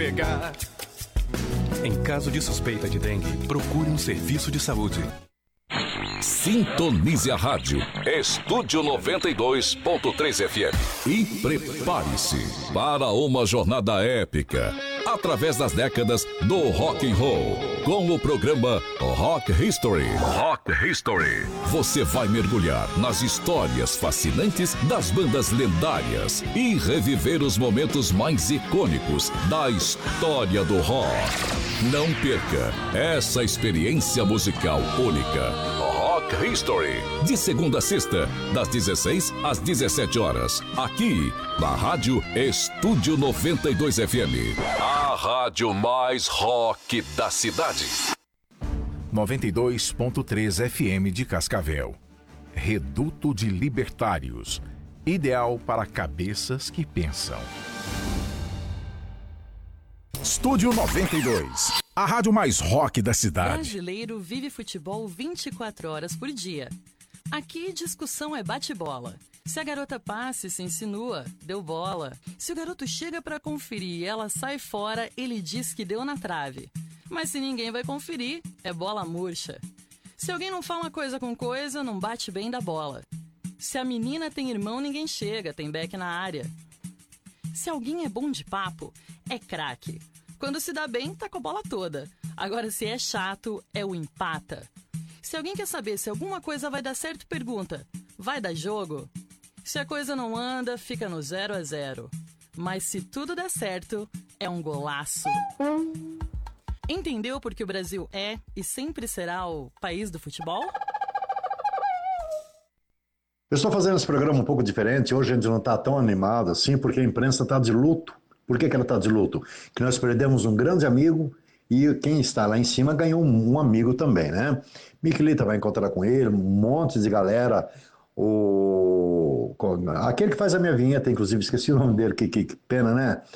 pegar. Em caso de suspeita de dengue, procure um serviço de saúde. Sintonize a rádio Estúdio 92.3 FM e prepare-se para uma jornada épica através das décadas do rock and roll com o programa Rock History. Rock History. Você vai mergulhar nas histórias fascinantes das bandas lendárias e reviver os momentos mais icônicos da história do rock. Não perca essa experiência musical única. Rock History, de segunda a sexta, das 16 às 17 horas, aqui na Rádio Estúdio 92 FM, a rádio mais rock da cidade. 92.3 FM de Cascavel, Reduto de Libertários, ideal para cabeças que pensam. Estúdio 92, a rádio mais rock da cidade. O brasileiro vive futebol 24 horas por dia. Aqui, discussão é bate-bola. Se a garota passa e se insinua, deu bola. Se o garoto chega pra conferir e ela sai fora, ele diz que deu na trave. Mas se ninguém vai conferir, é bola murcha. Se alguém não fala coisa com coisa, não bate bem da bola. Se a menina tem irmão, ninguém chega, tem beck na área. Se alguém é bom de papo, é craque. Quando se dá bem, tá com a bola toda. Agora, se é chato, é o empata. Se alguém quer saber se alguma coisa vai dar certo, pergunta: vai dar jogo? Se a coisa não anda, fica no 0 a 0. Mas se tudo der certo, é um golaço. Entendeu porque o Brasil é e sempre será o país do futebol? Eu estou fazendo esse programa um pouco diferente. Hoje a gente não está tão animado assim, porque a imprensa está de luto. Por que ela está de luto? Que nós perdemos um grande amigo e quem está lá em cima ganhou um amigo também, né? Miquelita vai encontrar com ele, um monte de galera. Aquele que faz a minha vinheta, inclusive, esqueci o nome dele, que pena, né?